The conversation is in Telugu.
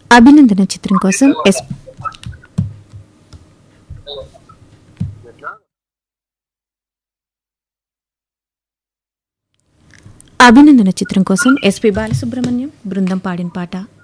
అభినందన చిత్రం కోసం అభినందన చిత్రం కోసం ఎస్పి బాలసుబ్రహ్మణ్యం బృందం పాడిన పాట